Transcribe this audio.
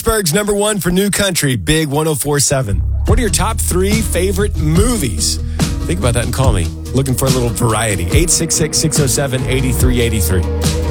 Pittsburgh's number one for new country, Big 104.7. What are your top 3 favorite movies? Think about that and call me. Looking for a little variety. 866-607-8383.